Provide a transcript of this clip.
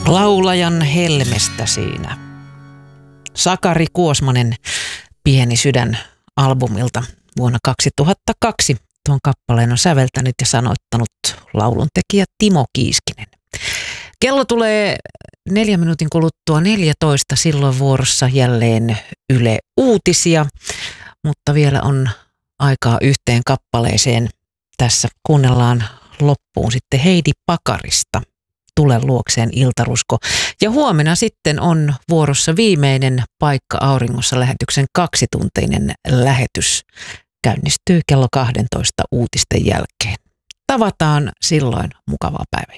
Laulajan helmestä siinä. Sakari Kuosmanen, Pieni sydän -albumilta vuonna 2002. Tuon kappaleen on säveltänyt ja sanoittanut lauluntekijä Timo Kiiskinen. Kello tulee 4 minuutin kuluttua 14, silloin vuorossa jälleen Yle Uutisia, mutta vielä on aikaa yhteen kappaleeseen. Tässä kuunnellaan loppuun sitten Heidi Pakarista, Tule luokseen iltarusko. Ja huomenna sitten on vuorossa viimeinen Paikka auringossa -lähetyksen 2-tuntinen lähetys. Käynnistyy kello 12 uutisten jälkeen. Tavataan silloin. Mukavaa päivää.